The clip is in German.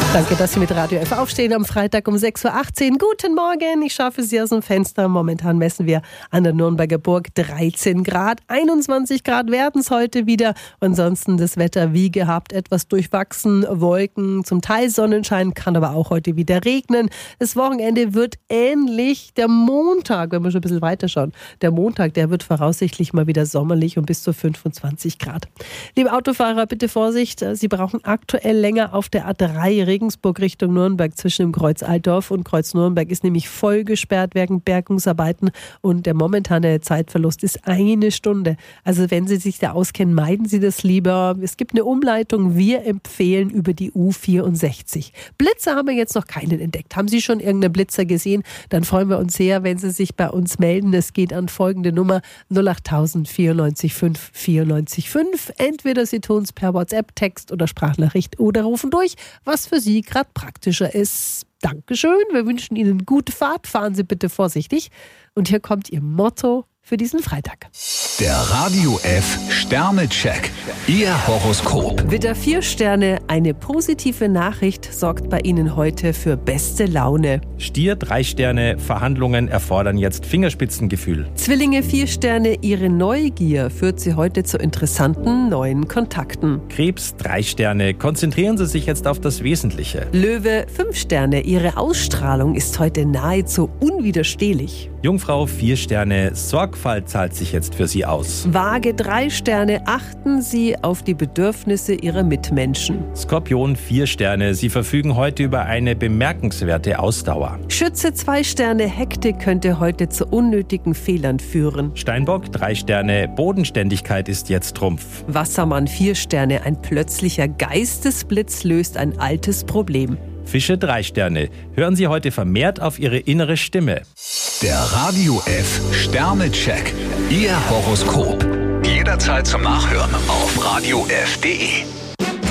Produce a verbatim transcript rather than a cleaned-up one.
Danke, dass Sie mit Radio F aufstehen am Freitag um sechs Uhr achtzehn. Guten Morgen, ich schaue für Sie aus dem Fenster. Momentan messen wir an der Nürnberger Burg dreizehn Grad. einundzwanzig Grad werden es heute wieder. Ansonsten das Wetter wie gehabt, etwas durchwachsen, Wolken, zum Teil Sonnenschein, kann aber auch heute wieder regnen. Das Wochenende wird ähnlich. Der Montag, wenn wir schon ein bisschen weiter schauen, der Montag, der wird voraussichtlich mal wieder sommerlich und bis zu fünfundzwanzig Grad. Liebe Autofahrer, bitte Vorsicht, Sie brauchen aktuell länger auf der A drei Regensburg Richtung Nürnberg zwischen dem Kreuz Altdorf und Kreuz Nürnberg ist nämlich voll gesperrt wegen Bergungsarbeiten und der momentane Zeitverlust ist eine Stunde. Also wenn Sie sich da auskennen, meiden Sie das lieber. Es gibt eine Umleitung, wir empfehlen über die U vierundsechzig. Blitzer haben wir jetzt noch keinen entdeckt. Haben Sie schon irgendeinen Blitzer gesehen? Dann freuen wir uns sehr, wenn Sie sich bei uns melden. Es geht an folgende Nummer null acht tausend vierundneunzig fünf vierundneunzig fünf. Entweder Sie tun es per WhatsApp, Text oder Sprachnachricht oder rufen durch, was für Sie gerade praktischer ist. Dankeschön, wir wünschen Ihnen gute Fahrt, fahren Sie bitte vorsichtig. Und hier kommt Ihr Motto für diesen Freitag. Der Radio F Sternecheck. Ihr Horoskop. Widder vier Sterne, eine positive Nachricht sorgt bei Ihnen heute für beste Laune. Stier drei Sterne, Verhandlungen erfordern jetzt Fingerspitzengefühl. Zwillinge vier Sterne, Ihre Neugier führt Sie heute zu interessanten neuen Kontakten. Krebs drei Sterne, konzentrieren Sie sich jetzt auf das Wesentliche. Löwe fünf Sterne, Ihre Ausstrahlung ist heute nahezu unwiderstehlich. Jungfrau vier Sterne, Sorgfalt zahlt sich jetzt für Sie aus. Waage drei Sterne, achten Sie auf die Bedürfnisse Ihrer Mitmenschen. Skorpion vier Sterne, Sie verfügen heute über eine bemerkenswerte Ausdauer. Schütze zwei Sterne, Hektik könnte heute zu unnötigen Fehlern führen. Steinbock drei Sterne, Bodenständigkeit ist jetzt Trumpf. Wassermann vier Sterne, ein plötzlicher Geistesblitz löst ein altes Problem. Fische drei Sterne, hören Sie heute vermehrt auf Ihre innere Stimme. Der Radio F Sternecheck. Ihr Horoskop. Jederzeit zum Nachhören auf radio f punkt de.